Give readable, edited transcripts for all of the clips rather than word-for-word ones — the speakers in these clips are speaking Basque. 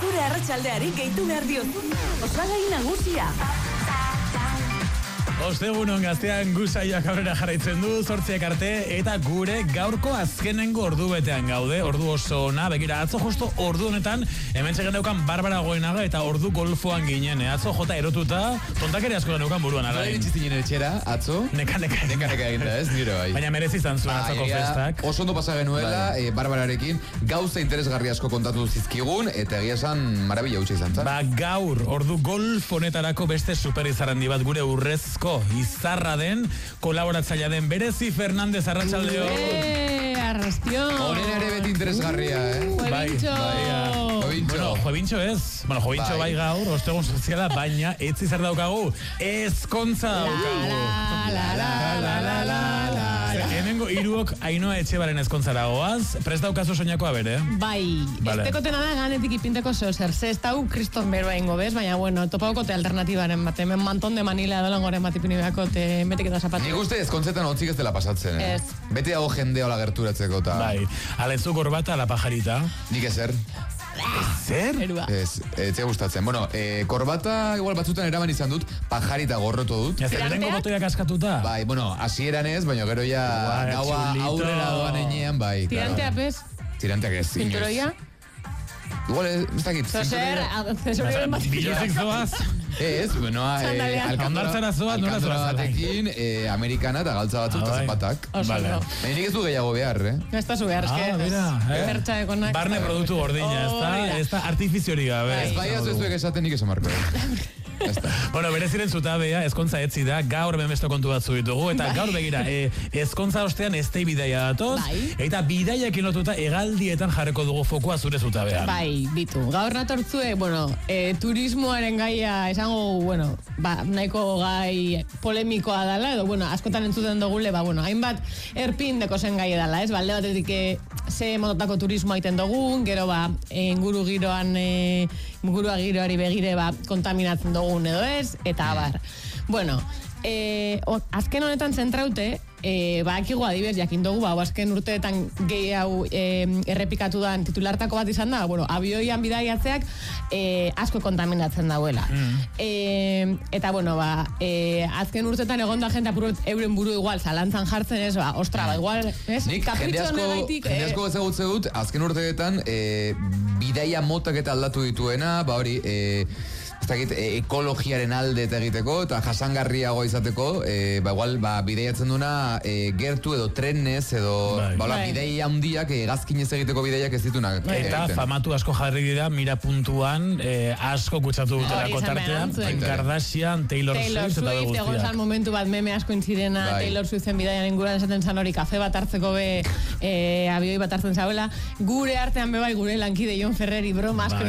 zure arratsaldeari gehitu behar diozu. Osagai nagusia. Ostegunon gaztean gusaiak aurrera jarraitzen du, 8 arte, eta gure gaurko azkenengo ordu betean gaude, ordu oso ona, begira, atzo justo ordu honetan, hemen txegen daukan Barbara Goenaga, eta ordu golfoan ginen, atzo jota erotuta, tontakere asko daukan buruan, ala. Nola iritsi etxera, atzo? Neka eginda, ez, nire bai. Baina merezi izan zuen atzoko festak. Oso ondo pasa genuela, Barbararekin, gauza interesgarri asko kontatu zizkigun, eta egia esan marabila utxe izan zan. Gaur, ordu golf honetarako beste superizarrandi bat gure urrezko izarra den, kolaboratzailea den Berezi Fernandez, arratsaldeo. Arrastion. Honen ere beti interesgarria, Juebintxo. Bueno, Juebintxo ez. Bueno, Juebintxo bai gaur, ostegun soziala, baina etzi zer daukagu, ezkontza daukagu. Hemengo hiruok Ainhoa Etxebaren ezkontzara goaz, prest daukazu soñakoa bere? Bai, ez tekotena da ganetik ipinteko zer, ez dau kriston beroa ingo bez, baina bueno, topaukote alternatibaren bat, hemen manton de Manila edo langoren bat ipini behako, metik eta zapatu. Nik uste ezkontzetan otzik ez dela pasatzen, Ez. Beti dago jendea hola gerturatzeko, eta... Bai, alezu gorbata la pajarita. Nik ezer. Zer? Erua. Ez gustatzen. Bueno, korbata igual batzutan eraman izan dut, pajarita gorrotu dut. Ez lehenengo botoiak askatuta? Bai, bueno, hasieran ez, baina gero ja gaua aurrera doan enean, bai. Tirantea pez? Tiranteak ez. Pinturoia? Igual ez dakit. Zozer, zesorioen bat. Biluzik zoaz? Ez, bueno, Alkandartzara zoaz, nola zoaz? batekin, amerikana eta galtza batzuk eta zapatak. Oso, no. Baina nik ez du gehiago behar, No ez da zu behar, mira, Zertxa ekonak. Barne produktu gordina, ez da artifiziori gabe. Ez bai ez duek esaten nik esan marko. Bueno, bereziren zutabea, ezkontza etzi da, gaur bemesto kontu batzu ditugu, eta gaur begira, ezkontza ostean estei bidaia datoz, eta bidaiakin lotuta egaldietan jarreko dugu fokua zure zutabean. Bai, bitu. Gaur natortzue, bueno, turismoaren gaia esango, bueno, nahiko gai polemikoa dala, edo, bueno, askotan entzuten dugule, bueno, hainbat erpindeko zen gai dala, ez? Balde batetik ze mototako turismoa iten dugun, gero inguru giroari begire kontaminatzen dugun edo ez, eta abar. Bueno, azken honetan zentraute, akigu adibez, jakin dugu, azken urteetan gehi hau errepikatu dan titulartako bat izan da, bueno, abioian bidaiatzeak asko kontaminatzen dauela. Eta, bueno, azken urteetan egon da jente apurret euren buru igual, zalantzan jartzen ez, ostra, igual, ez? Nik jende asko ezagutze dut, azken urteetan bidaia motak eta aldatu dituena, hori, ez dakit, ekologiaren alde eta egiteko, eta jasangarriago izateko, igual, bideiatzen duna gertu edo trenez, edo bideia handiak, gazkinez egiteko bideiak ez dituna. Eta famatu asko jarri dira, mira puntuan, asko kutsatu dutelako tartean, Kardashian, Taylor Swift, eta Swift, egon zan momentu bat meme asko intzirena, Taylor Swiften bidaian inguruan esaten zan hori, kafe bat hartzeko abioi bat hartzen zauela, gure artean bebai, gure lankide Jon Ferreri broma asko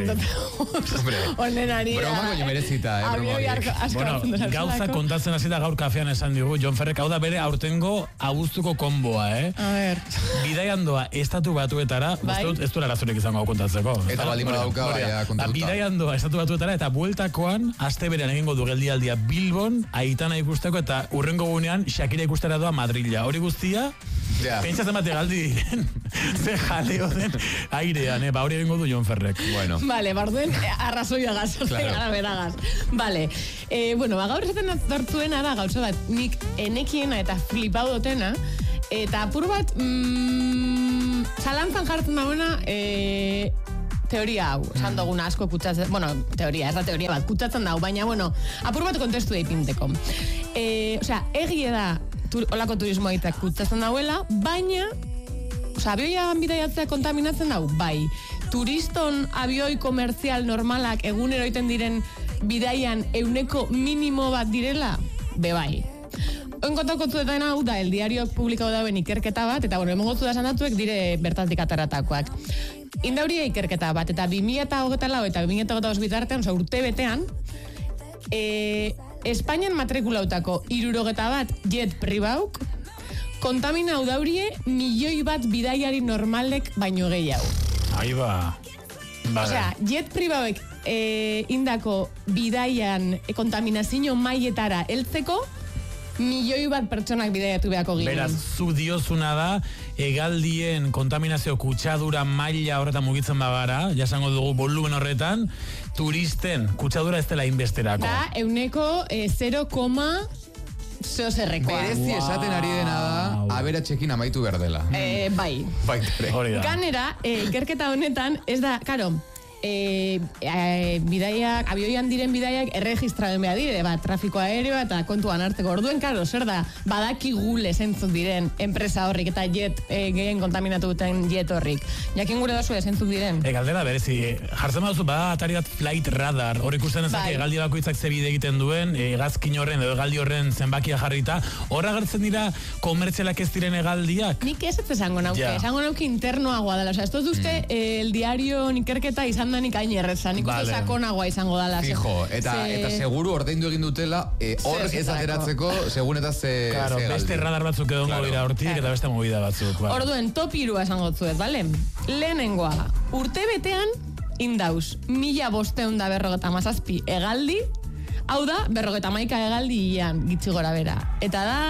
onenari. Baina merezita, Bueno, gauza kontatzen hasita gaur kafean esan digu, Jon Ferrek, hau da bere aurtengo abuztuko konboa, A ver. Bidaian doa estatu batuetara, ez du arazorik izango hau kontatzeko. Eta baldin badauka, kontatuta. Bidaian doa estatu batuetara, eta bueltakoan, aste berean egingo du geldialdia Bilbon, Aitana ikusteko, eta urrengo gunean Shakira ikustera doa Madrila. Hori guztia, pentsatzen bate galdi diren, ze jaleo den airean, hori egingo du Jon Ferrek. Bueno. Vale, barduen arrazoia beragaz. Vale. Bueno, gaur esaten dortzuena da, gauza bat, nik enekiena eta flipau dotena, eta apur bat, zalantzan jartzen dagoena, teoria hau, esan duguna asko kutsatzen, bueno, teoria, ez da teoria bat, kutsatzen dago, baina, bueno, apur bat kontestu eipinteko. Osea, egie da, olako turismoa eta kutsatzen dauela, baina, abioian bidaiatzea kontaminatzen dau, bai, turiston abioi komertzial normalak egunero iten diren bidaian euneko minimo bat direla, bai. Oinkontako zuetan hau da, el diario publikau dauen ikerketa bat, eta bueno, emongotzu da sandatuek dire bertatik ataratakoak. Indauria ikerketa bat, eta 2024 eta 2025 bitartean, urte betean, Espainian matrikulautako 60 bat jet pribauk, kontamina hau daurie 1.000.000 bat bidaiari normalek baino gehiago. Aiba. Osea, jet pribauek indako bidaian kontaminazio mailetara heltzeko 1.000.000 bat pertsonak bidaiatu beharko ginen. Beraz, zu diozuna da, hegaldien kontaminazio kutsadura maila horretan mugitzen bagara, jasango dugu volumen horretan, turisten kutsadura ez dela inbesterako. Da, 0,0 zerrekoa. Berezi esaten ari dena da, aberatsekin amaitu behar dela. Bai. Hori da. Ganera, ikerketa honetan, ez da, karo, bidaiak, abioian diren bidaiak erregistraben behar dire, trafiko aereo eta kontuan hartzeko. Orduen, karo, zer da, badakigule zentzuk diren enpresa horrik eta jet gehien kontaminatu duten jet horrik. Jakin gure dazu zentzuk diren? Galdera berezi, jartzen baduzu, atari bat flight radar, hor ikusten ezak hegaldi bakoitzak ze bide egiten duen, hegazkin horren edo hegaldi horren zenbakia jarrita, hor agertzen dira komertzialak ez diren hegaldiak? Nik ez esango nauke, esango nauke internoagoa dela, ez dut uste el diario ikerketa izan da nik hain erretzan, nik uste sakonagoa izango dela. Fijo, eta seguru ordaindu egin dutela, hor ez ateratzeko, segun eta ze galdi. Beste radar batzuk edongo dira hortik, eta beste movida batzuk. Orduen, top 3 esango zuet, bale? Lehenengoa, urte betean, indauz, 1557 hegaldi, hau da, 51 hegaldi ian, gitzi gora bera. Eta da,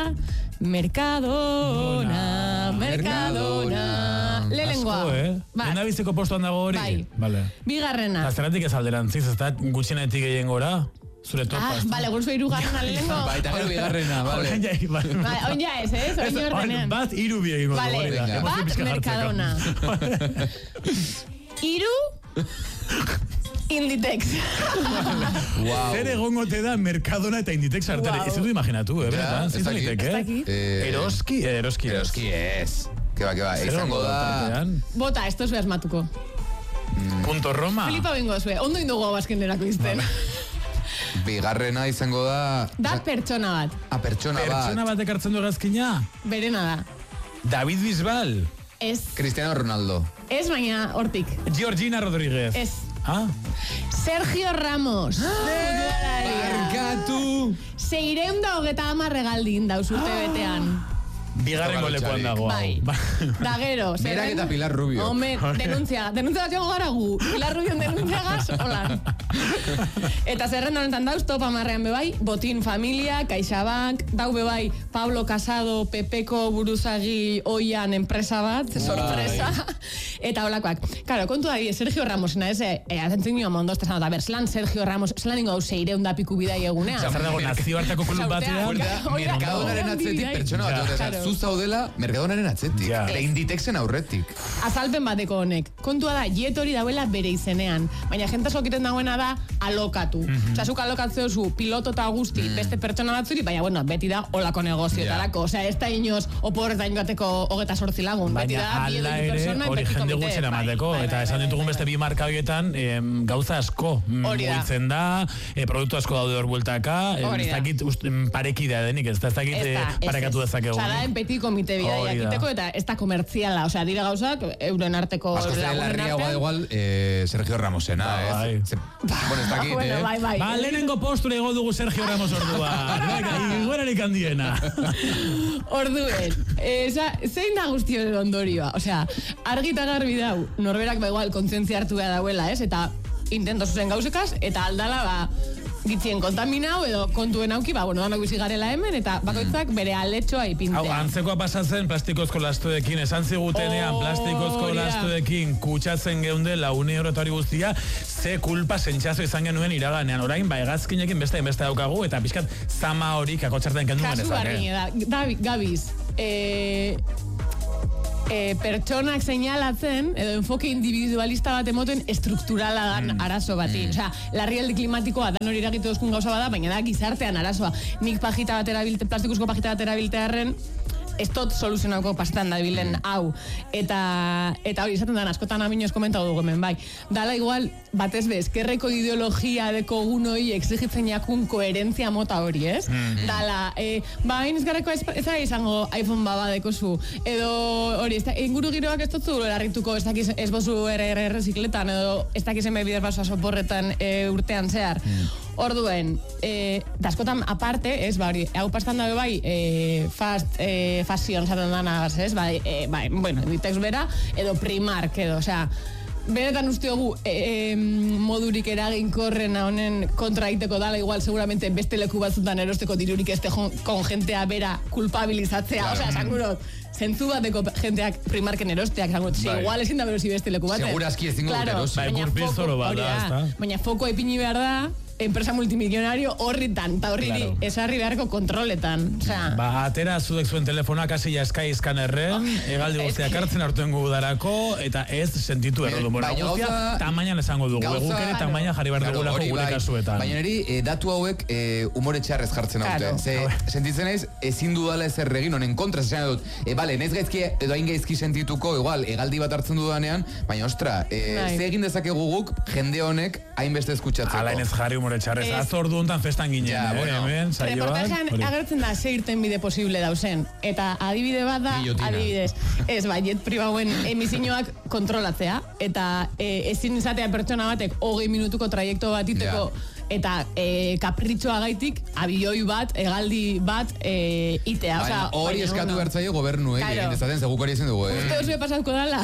Mercadona. Lehenengoa. Lehen biziko postuan dago hori? Bai. Bigarrena. Zeratik ez alderantziz, ez da gutxenetik egin gora? Zure topas. Bale, gurzu irugarrena lehenengo. Baita gero bigarrena, bale. Oin ja ez, oin ordenean. Bat iru bi egin gotu. Bat Mercadona. Iru Inditex. Zer egongo te da Mercadona eta Inditex artere. Ez dut imaginatu, benetan. Ez dakit. Eroski ez. Keba, izango da... Bota, esto zue asmatuko. Punto Roma. Filipa bengo zue, ondo indogo abaskenderako izten. Bigarrena izango da... Da pertsona bat. Pertsona bat. Pertsona bat ekartzen du gazkina? Berena da. David Bisbal. Ez. Cristiano Ronaldo. Ez, baina hortik. Georgina Rodríguez. Ez. Sergio Ramos. Barkatu. 630 regaldin dauz urte betean. Bigarrengo lekuan dago. Bai. Da gero. Berak eta Pilar Rubio. Home, denuntzia bat jongo gara gu. Pilar Rubio denuntziagaz, hola. Eta zerrenda honetan dauz, top 10 bebai, Botín Familia, CaixaBank, dau bebai, Pablo Casado, Pepeko buruzagi oian enpresa bat, sorpresa. Eta holakoak. Karo, kontu da, Sergio Ramosena, ez, atentzen nioa mondo, estazan, eta zelan Sergio Ramos, zelan ingo 600 piku bidai egunean. Zer dago, nazioartako klub batean. Mercadonaren atzetik pertsona bat, zu zaudela Mercadonaren atzetik, eta Inditexen aurretik. Azalpen bateko honek. Kontua da, jet hori dauela bere izenean, baina jente sokiten dagoena da alokatu. Osea, zuk alokatzeo zu piloto eta guzti beste pertsona batzuri, baina, bueno, beti da olako negozioetarako. Osea, ez da inoz, oporretain bateko 28 lagun. Beti da, baina ala ere, hori jende gutxera mateko, eta esan ditugun beste bi marka horietan, gauza asko mugitzen da, produktu asko daude hor bueltaka, ez dakit parekidea denik, ez dakit parekatu dezakegu. Osea, da, petit komite bidaiak iteko, eta ez da komertziala, osea, dira gauzak, euren arteko lagunen artean. Igual, Sergio Ramosena, ez? Bueno, ez dakit, bai. Ba, lehenengo postura ego dugu Sergio Ramos ordua. Iguerarik handiena. Orduen, zein da guztioen ondorioa? Osea, argi eta garbi dau, norberak ba igual kontzientzia hartu behar dauela, ez? Eta intento zuzen gauzekaz, eta aldala, ba, gitzien kontaminau edo kontuen auki, ba, bueno, danok bizi garela hemen, eta bakoitzak bere aletxoa ipintea. Hau, antzekoa pasatzen plastikozko lastoekin, esan zigutenean plastikozko lastoekin kutsatzen geundela une horretari guztia, ze kulpa sentxazo izan genuen iraganean. Orain, ba, hegazkinekin beste daukagu, eta pixkat zama hori kakotxarten kendu genezak. Kasu barri, Gabiz, pertsonak seinalatzen, edo enfoke individualista bat emoten estrukturala dan arazo bati. Osea, larrialdi klimatikoa dan hori eragitu dozkun gauza bada, baina da gizartean arazoa. Nik plastikuzko pajita bat erabiltearen, ez tot soluzionauko pasetan da bilen hau. Eta hori izaten da, askotan aminoz komentau dugu hemen, bai. Dala igual, batez bez, eskerreko ideologia deko gunoi exigitzen jakun koherentzia mota hori, ez? Dala, hain izgarreko ez da izango iPhone baba dekozu. Edo hori, inguru giroak ez dutzu larrituko, ez dakiz ez bozu errezikletan, edo ez dakizen bebider basua soporretan urtean zehar. Orduen, da askotan aparte, ez, ba hori, hau pastan dabe bai, fashion zaten danagaz, ez, bai, bueno, Inditex bera, edo Primark, edo, osea, benetan uste dugu modurik eraginkorrena honen kontra egiteko dala, igual seguramente beste leku batzutan erosteko dirurik este kon jentea bera kulpabilizatzea, Claro. osea, esan zentzu bateko jenteak primarken erosteak, esan igual ezin da berosi beste leku batean. Segurazki ezingo dut erosi. Bai, gurpil zoro bat da, ezta? Baina fokoa ipini behar da, enpresa multimillonario horritan, eta horri Claro. esarri beharko kontroletan. Osea, Ba, atera zuek zuen telefonak hasi Sky Scannerren, hegaldi guztiak hartzen hartuen gudarako, eta ez sentitu errodu. Bueno, Baina guztia, gauza- tamaina esango dugu. gauza- Eguk ere tamaina jarri behar Claro, dugulako hori gure bai. kasuetan. Baina niri datu hauek umore txarrez jartzen Claro. haute. Ze, sentitzen naiz, ezin dudala ezer egin honen kontra, zesan dut, bale, naiz gaizki edo hain gaizki sentituko, igual, hegaldi bat hartzen dudanean, baina ostra, Bai. ze egin dezakegu guk jende honek hainbeste eskutsatzeko. Ala ez jarri umore txarrez. Ez. Atzo ordu hontan festan ginen, Ja, bueno. hemen, saioan. reportajean Hori. agertzen da ze irten bide posible dausen. Eta adibide bat da, Guillotina. adibidez, ez bai, jet pribauen emisiñoak kontrolatzea. Eta ezin izatea pertsona batek 20 minutuko traiektu bat iteko, eta kapritxoa gaitik, abioi bat, hegaldi bat itea. Baina hori baina, eskatu bueno, bertzaio gobernu, Claro. egin dezaten, zeguk hori ezin dugu, Uste duzu pasatuko dala?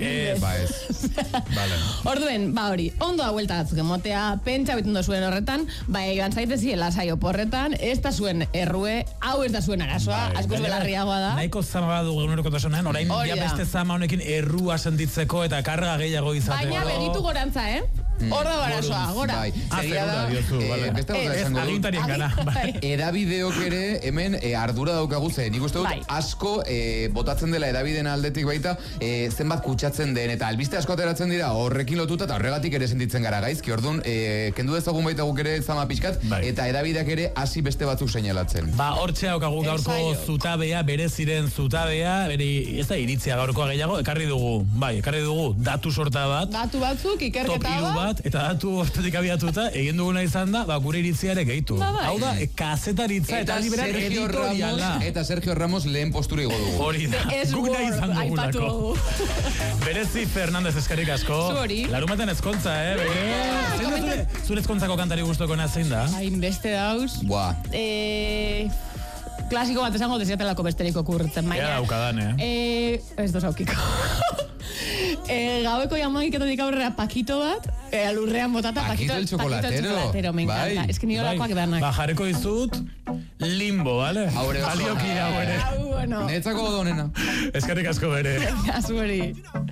Ba ez. Vale. Orduen, ba hori, ondo da huelta batzuk emotea, pentsa bitundo zuen horretan, bai, joan zaite ziela saio porretan, ez da zuen errue, hau ez da zuen arazoa, Bai, askoz gainera, belarriagoa da. Nahiko zama bat dugu egunerokotasunean, orain Hori ja da. beste zama honekin errua sentitzeko eta karga gehiago izateko. Baina begitu gorantza, Hor da arazoa, gora. Bai, Ah, egia da, segura diozu, vale. beste gauza Ez, esango dut. Agintarien gana. Bai. Edabideok ere hemen ardura daukagu zen. Nik uste dut Bai. asko botatzen dela edabideen aldetik baita zenbat kutsatzen den eta albiste asko ateratzen dira horrekin lotuta eta horregatik ere sentitzen gara gaizki. Orduan, kendu dezagun baita guk ere zama pixkat Bai. eta edabideak ere hasi beste batzuk seinalatzen. Ba, hortxe daukagu gaurko Ensaio. zutabea, bere ziren zutabea, bere, ez da iritzia gaurkoa gehiago, ekarri dugu datu sorta bat, Datu batzuk, top ikerketa hiru bat, eta datu hortatik abiatuta, egin duguna izan da, ba, gure iritzia ere gehitu. Ba, bai. Hau da, kazetaritza eta liberak editoriala. Sergio Ramos lehen postura igo dugu. Hori da, Ez guk nahi Word, izan aipatu dugulako. dugu. Berezi Fernandez eskerrik asko. Zuri. Larumaten ezkontza, Zein da zure ezkontzako kantari guztokona zein da? Hain beste dauz. Buah. Klasiko bat esango desiatelako besterik okurritzen, baina. Ea daukadan, Ez doz aukiko. Gaueko jamagiketatik aurrera pakito bat, alurrean botata, Paquito el chocolatero. me encanta. Bai. Es que ni olakoak danak. Ba, jarriko dizut, limbo, vale? Haure oso. Baliokide hau ere. Bueno, Netzako donena. Eskerrik asko bere. azuri.